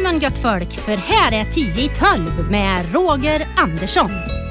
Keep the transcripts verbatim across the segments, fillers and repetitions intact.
Jajamän gött folk, för här är tio i tolv med Roger Andersson.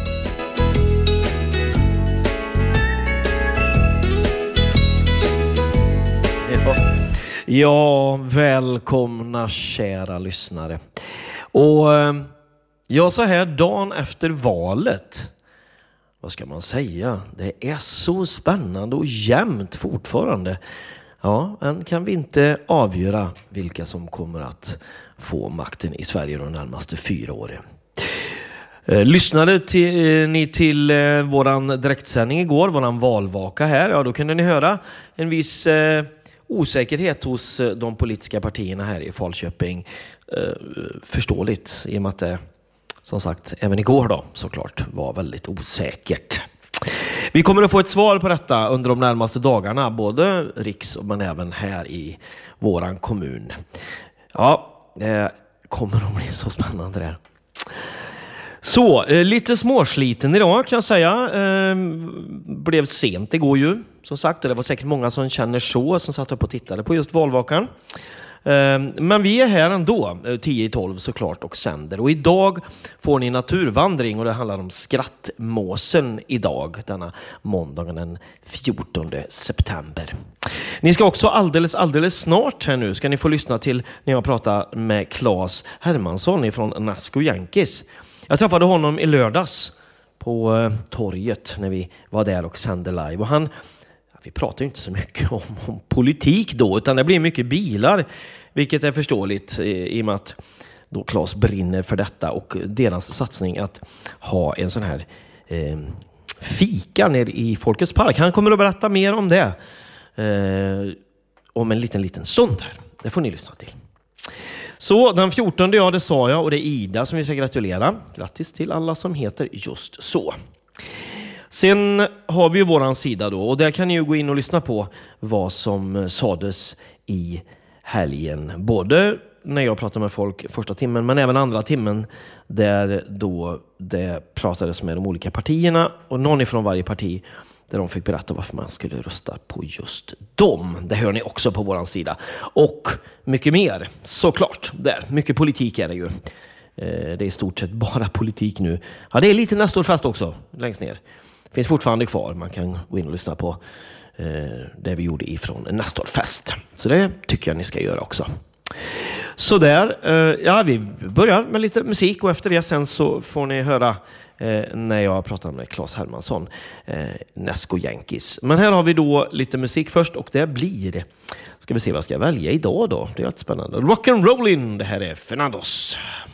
Ja, välkomna kära lyssnare. Och jag så här dagen efter valet, vad ska man säga? Det är så spännande och jämnt fortfarande. Ja, än kan vi inte avgöra vilka som kommer att få makten i Sverige de närmaste fyra åren. Eh, lyssnade till, eh, ni till eh, våran direktsändning igår, våran valvaka här, ja då kunde ni höra en viss eh, osäkerhet hos eh, de politiska partierna här i Falköping. Eh, förståeligt i och med att det, som sagt, även igår då såklart var väldigt osäkert. Vi kommer att få ett svar på detta under de närmaste dagarna, både riks men även här i våran kommun. Ja, det kommer att bli så spännande där. Så, eh, lite småsliten idag kan jag säga. Eh, blev sent igår ju, som sagt. Och det var säkert många som känner så, som satt upp och tittade på just valvakan. Eh, men vi är här ändå, tio i tolv såklart, och sänder. Och idag får ni naturvandring och det handlar om skrattmåsen idag, denna måndagen den fjortonde september. Ni ska också alldeles, alldeles snart här nu ska ni få lyssna till när jag pratar med Claes Hermansson från Nasco Yankees. Jag träffade honom i lördags på eh, torget när vi var där och sände live. Och han, vi pratar ju inte så mycket om, om politik då, utan det blir mycket bilar. Vilket är förståeligt i, i och med att då Claes brinner för detta. Och deras satsning att ha en sån här eh, fika nere i Folkets park. Han kommer att berätta mer om det. Eh, om en liten, liten stund här. Det får ni lyssna till. Så den fjortonde, ja det sa jag, och det är Ida som vi ska gratulera. Grattis till alla som heter just så. Sen har vi ju våran sida då, och där kan ni ju gå in och lyssna på vad som sades i helgen. Både när jag pratade med folk första timmen, men även andra timmen där då det pratades med de olika partierna och någon ifrån varje parti där de fick berätta varför man skulle rösta på just dem. Det hör ni också på våran sida. Och mycket mer, såklart. Där. Mycket politik är det ju. Det är i stort sett bara politik nu. Ja, det är lite Nestorfest också, längst ner. Det finns fortfarande kvar. Man kan gå in och lyssna på det vi gjorde ifrån Nestorfest. Så det tycker jag ni ska göra också. Så där, ja, vi börjar med lite musik och efter det sen så får ni höra Eh, när jag pratar med Claes Hermansson, eh, Nasco Yankees. Men här har vi då lite musik först och det blir, ska vi se vad ska jag välja idag då? Det är jättespännande. Rock'n'rollin', det här är Fernandos.